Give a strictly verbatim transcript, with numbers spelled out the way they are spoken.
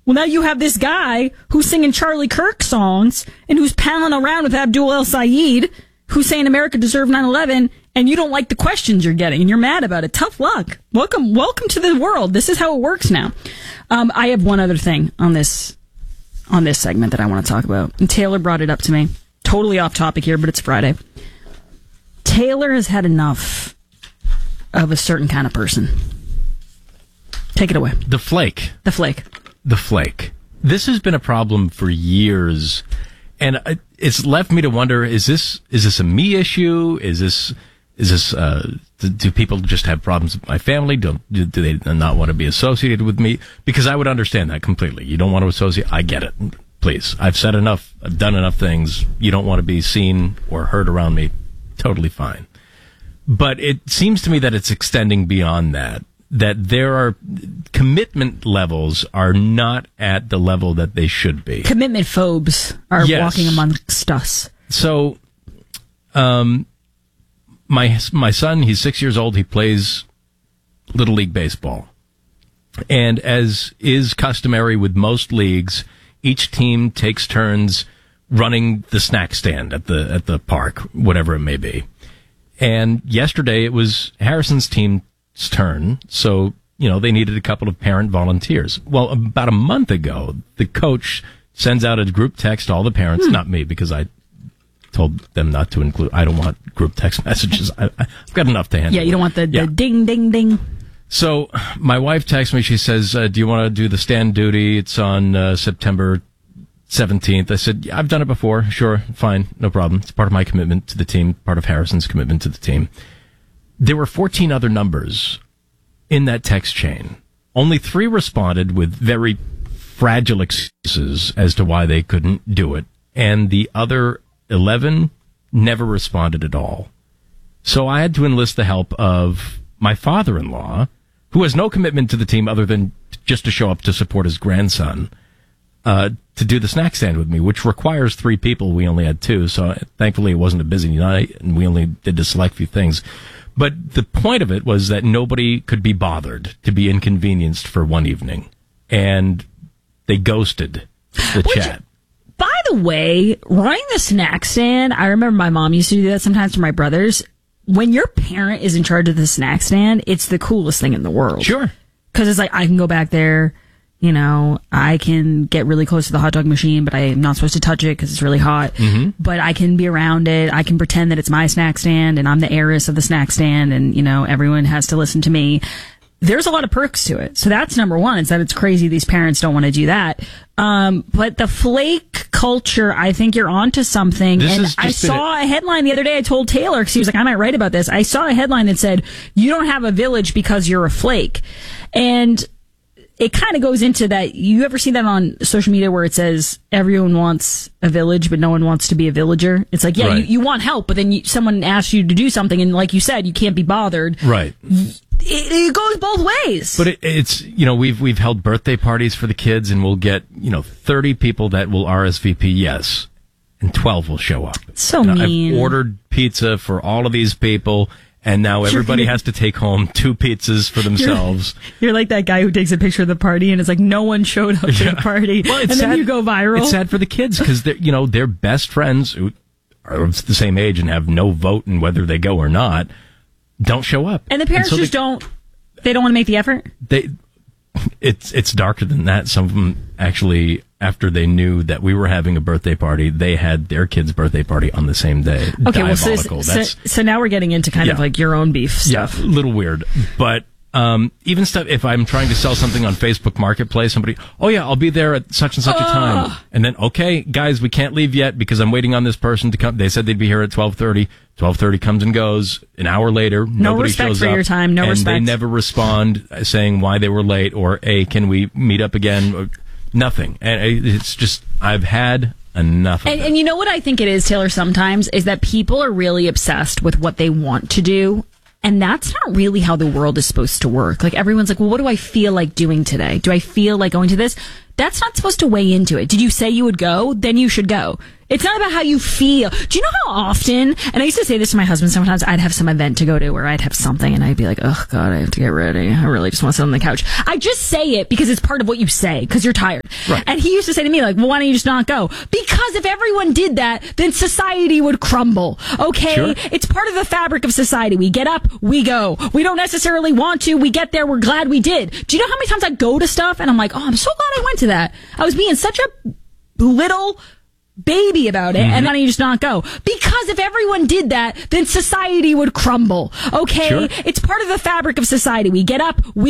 Well, now you have this guy who's singing Charlie Kirk songs and who's palling around with Abdul El Sayed, who's saying America deserved nine eleven, and you don't like the questions you're getting, and you're mad about it. Tough luck. Welcome, welcome to the world. This is how it works now. Um, I have one other thing on this on this segment that I want to talk about. And Taylor brought it up to me. Totally off topic here, but it's Friday. Taylor has had enough of a certain kind of person. Take it away. The flake. The flake. The flake. This has been a problem for years, and it's left me to wonder: is this is this a me issue? Is this is this uh, do, do people just have problems with my family? Do, do they not want to be associated with me? Because I would understand that completely. You don't want to associate. I get it. Please, I've said enough. I've done enough things. You don't want to be seen or heard around me. Totally fine. But it seems to me that it's extending beyond that. That there are commitment levels are not at the level that they should be. Commitment phobes are yes. walking amongst us. So, um, my my son, he's six years old. He plays Little League baseball, and as is customary with most leagues, each team takes turns running the snack stand at the at the park, whatever it may be. And yesterday it was Harrison's team. Turn, so you know they needed a couple of parent volunteers. Well, about a month ago, the coach sends out a group text to all the parents, hmm. not me, because I told them not to include. I don't want group text messages. I, I've got enough to handle. Yeah, you don't want the, the yeah. ding, ding, ding. So my wife texts me. She says, uh, "Do you want to do the stand duty? It's on uh, September seventeenth." I said, yeah, "I've done it before. Sure, fine, no problem. It's part of my commitment to the team. Part of Harrison's commitment to the team." There were fourteen other numbers in that text chain. Only three responded with very fragile excuses as to why they couldn't do it. And the other eleven never responded at all. So I had to enlist the help of my father-in-law, who has no commitment to the team other than just to show up to support his grandson, uh, to do the snack stand with me, which requires three people. We only had two. So thankfully it wasn't a busy night and we only did a select few things. But the point of it was that nobody could be bothered to be inconvenienced for one evening. And they ghosted the Which, chat. By the way, running the snack stand, I remember my mom used to do that sometimes for my brothers. When your parent is in charge of the snack stand, it's the coolest thing in the world. Sure. Because it's like, I can go back there, you know, I can get really close to the hot dog machine, but I am not supposed to touch it because it's really hot. Mm-hmm. But I can be around it. I can pretend that it's my snack stand and I'm the heiress of the snack stand and, you know, everyone has to listen to me. There's a lot of perks to it. So that's number one. It's that it's crazy these parents don't want to do that. Um, but the flake culture, I think you're onto something. This and I saw a-, a headline the other day. I told Taylor, because he was like, I might write about this. I saw a headline that said, you don't have a village because you're a flake. And it kind of goes into that. You ever see that on social media where it says everyone wants a village, but no one wants to be a villager? It's like, yeah, right. you, you want help, but then you, someone asks you to do something, and like you said, you can't be bothered. Right. It, it goes both ways. But it, it's, you know, we've we've held birthday parties for the kids, and we'll get, you know, thirty people that will R S V P yes, and twelve will show up. So now, mean. I've ordered pizza for all of these people. And now everybody has to take home two pizzas for themselves. You're, you're like that guy who takes a picture of the party and it's like, no one showed up to yeah. the party. Well, and sad. Then you go viral. It's sad for the kids because they're, you know, their best friends who are of the same age and have no vote in whether they go or not don't show up. And the parents and so just they, don't, they don't want to make the effort? They, it's, it's darker than that. Some of them actually, after they knew that we were having a birthday party, they had their kid's birthday party on the same day. Okay, well, so, so, so now we're getting into kind yeah. of like your own beef stuff. Yeah, a little weird. But um, even stuff, if I'm trying to sell something on Facebook Marketplace, somebody, oh yeah, I'll be there at such and such uh. a time. And then, okay, guys, we can't leave yet because I'm waiting on this person to come. They said they'd be here at twelve thirty. twelve thirty comes and goes. An hour later, no nobody respect shows for up. Your time. No and respect. They never respond saying why they were late or, hey, can we meet up again? Nothing. And it's just, I've had enough of and, it. And you know what I think it is, Taylor, sometimes, is that people are really obsessed with what they want to do. And that's not really how the world is supposed to work. Like, everyone's like, well, what do I feel like doing today? Do I feel like going to this? That's not supposed to weigh into it. Did you say you would go? Then you should go. It's not about how you feel. Do you know how often, and I used to say this to my husband sometimes, I'd have some event to go to or I'd have something and I'd be like, oh God, I have to get ready. I really just want to sit on the couch. I just say it because it's part of what you say, because you're tired. Right. And he used to say to me, like, well, why don't you just not go? Because if everyone did that, then society would crumble. Okay? Sure. It's part of the fabric of society. We get up, we go. We don't necessarily want to. We get there, we're glad we did. Do you know how many times I go to stuff and I'm like, oh, I'm so glad I went to that. I was being such a little baby about it, mm-hmm. and then you just not go. Because if everyone did that, then society would crumble. Okay? Sure. It's part of the fabric of society. We get up, we